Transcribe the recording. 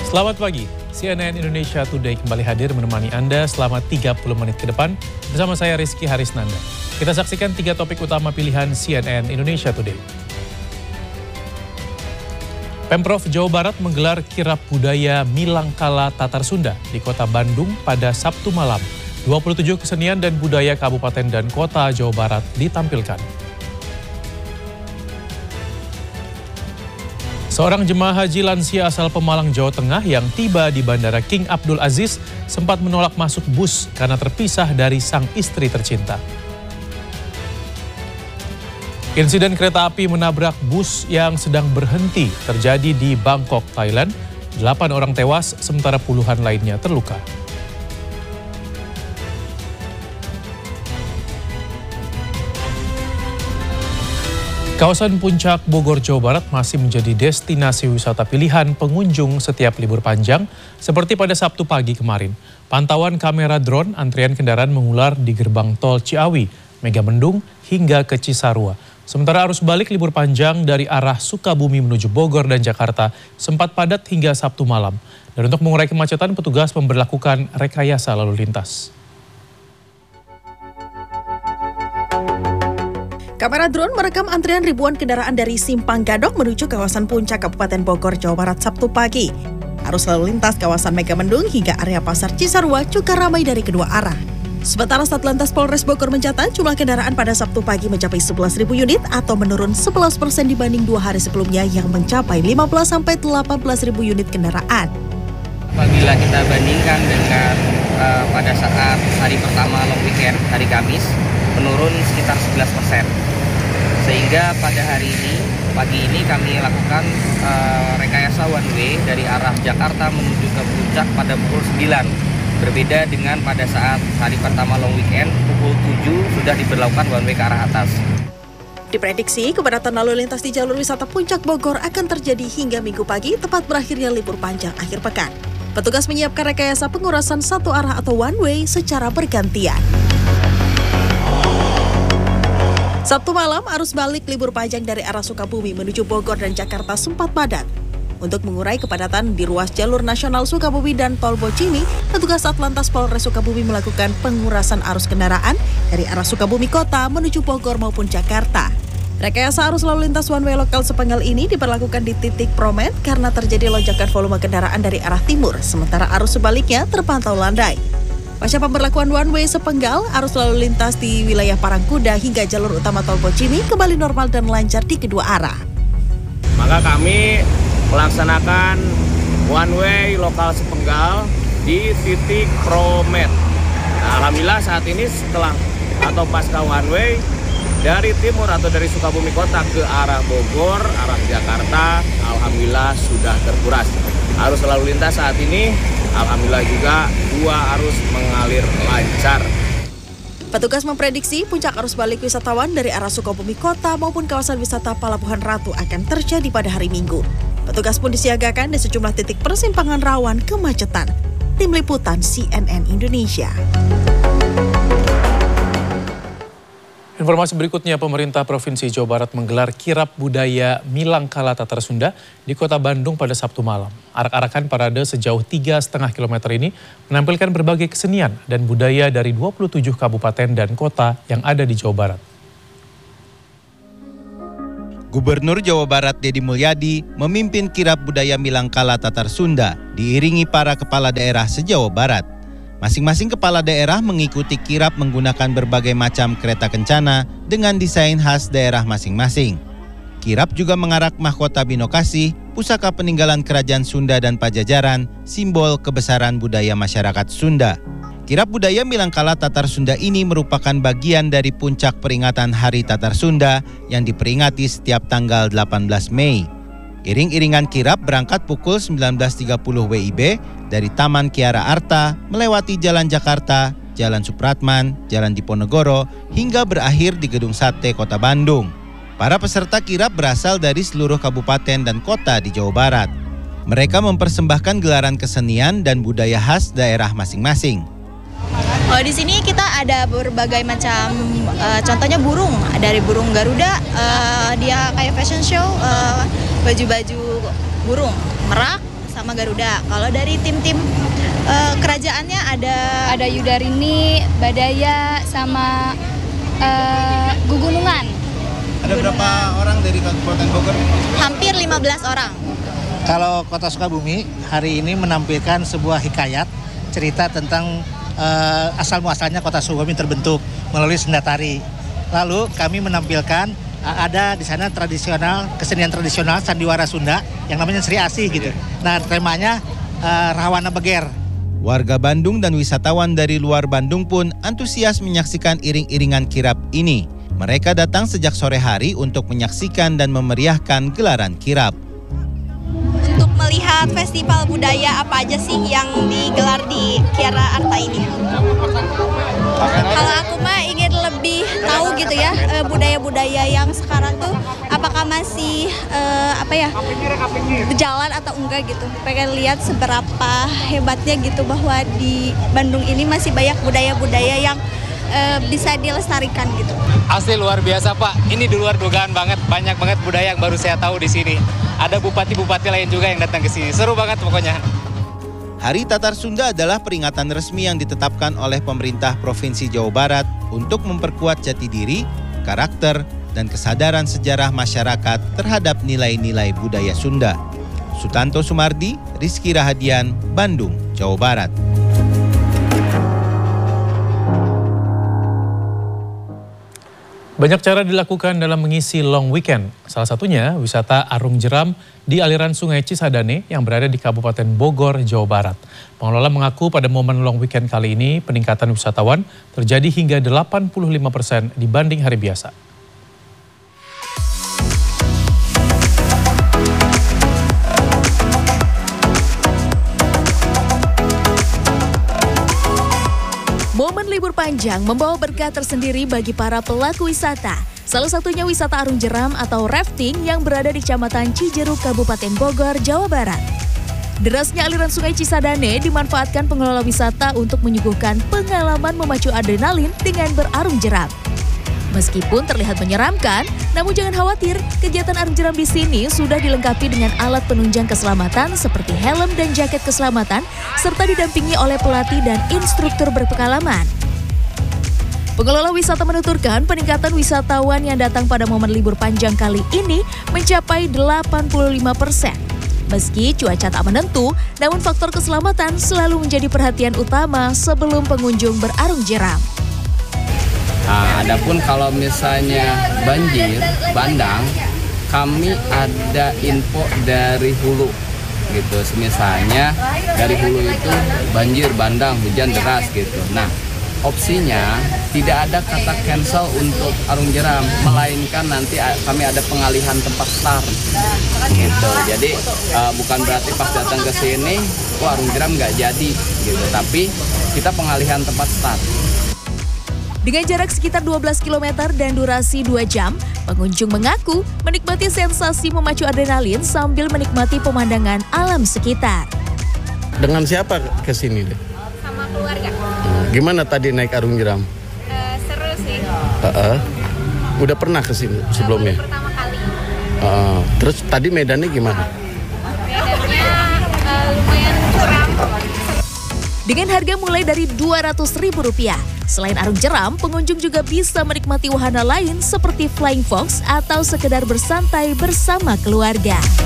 Selamat pagi, CNN Indonesia Today kembali hadir menemani Anda selama 30 menit ke depan bersama saya Rizky Harisnanda. Kita saksikan 3 topik utama pilihan CNN Indonesia Today. Pemprov Jawa Barat menggelar kirap budaya Milangkala Tatar Sunda di Kota Bandung pada Sabtu malam. 27 kesenian dan budaya kabupaten dan kota Jawa Barat ditampilkan. Seorang jemaah haji lansia asal Pemalang, Jawa Tengah yang tiba di Bandara King Abdul Aziz sempat menolak masuk bus karena terpisah dari sang istri tercinta. Insiden kereta api menabrak bus yang sedang berhenti terjadi di Bangkok, Thailand. 8 orang tewas, sementara puluhan lainnya terluka. Kawasan Puncak Bogor, Jawa Barat masih menjadi destinasi wisata pilihan pengunjung setiap libur panjang seperti pada Sabtu pagi kemarin. Pantauan kamera drone, antrian kendaraan mengular di gerbang tol Ciawi, Megamendung hingga ke Cisarua. Sementara arus balik libur panjang dari arah Sukabumi menuju Bogor dan Jakarta sempat padat hingga Sabtu malam. Dan untuk mengurai kemacetan, petugas memberlakukan rekayasa lalu lintas. Kamera drone merekam antrian ribuan kendaraan dari Simpang Gadok menuju kawasan Puncak Kabupaten Bogor, Jawa Barat Sabtu pagi. Arus lalu lintas kawasan Megamendung hingga area Pasar Cisarua juga ramai dari kedua arah. Sementara Satlantas Polres Bogor mencatat jumlah kendaraan pada Sabtu pagi mencapai 11.000 unit atau menurun 11% dibanding 2 hari sebelumnya yang mencapai 15-18.000 unit kendaraan. Apabila kita bandingkan dengan pada saat hari pertama long weekend, hari Kamis, menurun sekitar 11%. Sehingga pada hari ini, pagi ini kami lakukan rekayasa one way dari arah Jakarta menuju ke Puncak pada pukul 9. Berbeda dengan pada saat hari pertama long weekend, pukul 7 sudah diberlakukan one way ke arah atas. Diprediksi kepadatan lalu lintas di jalur wisata Puncak Bogor akan terjadi hingga Minggu pagi, tepat berakhirnya libur panjang akhir pekan. Petugas menyiapkan rekayasa pengurasan satu arah atau one way secara bergantian. Sabtu malam, arus balik libur panjang dari arah Sukabumi menuju Bogor dan Jakarta sempat padat. Untuk mengurai kepadatan di ruas jalur nasional Sukabumi dan Tol Bocimi, petugas Satlantas Polres Sukabumi melakukan pengurasan arus kendaraan dari arah Sukabumi Kota menuju Bogor maupun Jakarta. Rekayasa arus lalu lintas one way lokal sepenggal ini diberlakukan di titik Promet karena terjadi lonjakan volume kendaraan dari arah timur, sementara arus sebaliknya terpantau landai. Pasca pemberlakuan one way sepenggal, arus lalu lintas di wilayah Parangkuda hingga jalur utama Tol Bocimi kembali normal dan lancar di kedua arah. Maka kami melaksanakan one way lokal sepenggal di titik Promet. Nah, alhamdulillah saat ini setelah atau pasca one way dari timur atau dari Sukabumi Kota ke arah Bogor, arah Jakarta, alhamdulillah sudah terkuras. Arus lalu lintas saat ini alhamdulillah juga 2 arus mengalir lancar. Petugas memprediksi puncak arus balik wisatawan dari arah Sukabumi Kota maupun kawasan wisata Palabuhan Ratu akan terjadi pada hari Minggu. Petugas pun disiagakan di sejumlah titik persimpangan rawan kemacetan. Tim Liputan CNN Indonesia. Informasi berikutnya, pemerintah Provinsi Jawa Barat menggelar kirap budaya Milangkala Tatar Sunda di Kota Bandung pada Sabtu malam. Arak-arakan parade sejauh 3,5 km ini menampilkan berbagai kesenian dan budaya dari 27 kabupaten dan kota yang ada di Jawa Barat. Gubernur Jawa Barat Deddy Mulyadi memimpin kirap budaya Milangkala Tatar Sunda diiringi para kepala daerah se-Jawa Barat. Masing-masing kepala daerah mengikuti kirap menggunakan berbagai macam kereta kencana dengan desain khas daerah masing-masing. Kirap juga mengarak mahkota Binokasi, pusaka peninggalan kerajaan Sunda dan Pajajaran, simbol kebesaran budaya masyarakat Sunda. Kirap budaya Milangkala Tatar Sunda ini merupakan bagian dari puncak peringatan Hari Tatar Sunda yang diperingati setiap tanggal 18 Mei. Iring-iringan kirap berangkat pukul 19.30 WIB dari Taman Kiara Arta, melewati Jalan Jakarta, Jalan Supratman, Jalan Diponegoro, hingga berakhir di Gedung Sate Kota Bandung. Para peserta kirap berasal dari seluruh kabupaten dan kota di Jawa Barat. Mereka mempersembahkan gelaran kesenian dan budaya khas daerah masing-masing. Oh, di sini kita ada berbagai macam, contohnya burung, dari burung Garuda, dia kayak fashion show, baju-baju burung, merak, sama sama Garuda. Kalau dari tim-tim kerajaannya ada Yudarini, Badaya, sama Gugunungan. Ada berapa orang dari Kabupaten Bogor? hampir 15 orang. Kalau Kota Sukabumi hari ini menampilkan sebuah hikayat cerita tentang asal-muasalnya Kota Sukabumi terbentuk melalui senda tari. Lalu kami menampilkan ada di sana kesenian tradisional sandiwara Sunda yang namanya Sri Asih gitu. Nah, temanya Rahwana Beger. Warga Bandung dan wisatawan dari luar Bandung pun antusias menyaksikan iring-iringan kirap ini. Mereka datang sejak sore hari untuk menyaksikan dan memeriahkan gelaran kirap. Untuk melihat festival budaya apa aja sih yang digelar di Kiara Arta ini? Kalau aku mah ingin lebih tahu gitu ya budaya-budaya yang sekarang tuh apakah masih berjalan atau enggak gitu. Pengen lihat seberapa hebatnya gitu bahwa di Bandung ini masih banyak budaya-budaya yang bisa dilestarikan gitu. Asli luar biasa Pak, ini di luar dugaan banget, banyak banget budaya yang baru saya tahu di sini. Ada bupati-bupati lain juga yang datang ke sini, seru banget pokoknya. Hari Tatar Sunda adalah peringatan resmi yang ditetapkan oleh pemerintah Provinsi Jawa Barat untuk memperkuat jati diri, karakter, dan kesadaran sejarah masyarakat terhadap nilai-nilai budaya Sunda. Sutanto Sumardi, Rizky Rahadian, Bandung, Jawa Barat. Banyak cara dilakukan dalam mengisi long weekend. Salah satunya wisata Arung Jeram di aliran Sungai Cisadane yang berada di Kabupaten Bogor, Jawa Barat. Pengelola mengaku pada momen long weekend kali ini peningkatan wisatawan terjadi hingga 85% dibanding hari biasa. Momen libur panjang membawa berkah tersendiri bagi para pelaku wisata. Salah satunya wisata Arung Jeram atau rafting yang berada di Kecamatan Cijeruk, Kabupaten Bogor, Jawa Barat. Derasnya aliran Sungai Cisadane dimanfaatkan pengelola wisata untuk menyuguhkan pengalaman memacu adrenalin dengan berarung jeram. Meskipun terlihat menyeramkan, namun jangan khawatir, kegiatan arung jeram di sini sudah dilengkapi dengan alat penunjang keselamatan seperti helm dan jaket keselamatan, serta didampingi oleh pelatih dan instruktur berpengalaman. Pengelola wisata menuturkan peningkatan wisatawan yang datang pada momen libur panjang kali ini mencapai 85%. Meski cuaca tak menentu, namun faktor keselamatan selalu menjadi perhatian utama sebelum pengunjung berarung jeram. Nah, adapun kalau misalnya banjir, bandang, kami ada info dari hulu gitu. Misalnya dari hulu itu banjir, bandang, hujan deras gitu. Nah, opsinya tidak ada kata cancel untuk arung jeram, melainkan nanti kami ada pengalihan tempat start gitu. Jadi bukan berarti pas datang ke sini, arung jeram nggak jadi gitu. Tapi kita pengalihan tempat start. Dengan jarak sekitar 12 km dan durasi 2 jam, pengunjung mengaku menikmati sensasi memacu adrenalin sambil menikmati pemandangan alam sekitar. Dengan siapa ke sini deh? Sama keluarga. Gimana tadi naik arung jeram? Seru sih. Udah pernah ke sini sebelumnya? Pertama kali. Terus tadi medannya gimana? Medannya lumayan curam. Dengan harga mulai dari Rp200.000. Selain arung jeram, pengunjung juga bisa menikmati wahana lain seperti flying fox atau sekedar bersantai bersama keluarga.